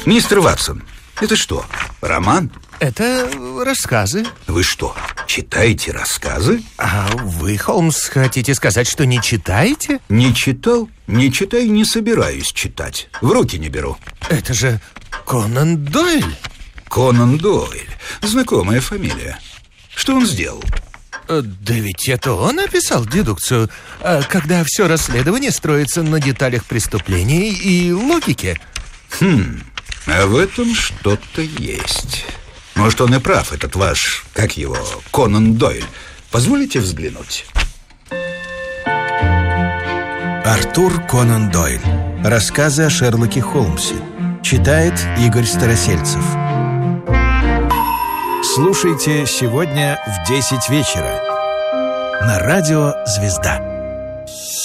Мистер Ватсон, это что, роман? Это рассказы. Вы что, читаете рассказы? А вы, Холмс, хотите сказать, что не читаете? Не читал, не читаю, не собираюсь читать. В руки не беру. Это же Конан Дойль. Конан Дойль, знакомая фамилия. Что он сделал? Да ведь это он описал дедукцию, когда все расследование строится на деталях преступлений и логике. А в этом что-то есть. Может, он и прав, этот ваш, как его, Конан Дойль. Позволите взглянуть? Артур Конан Дойль. Рассказы о Шерлоке Холмсе. Читает Игорь Старосельцев. Слушайте сегодня в 10 вечера на радио «Звезда».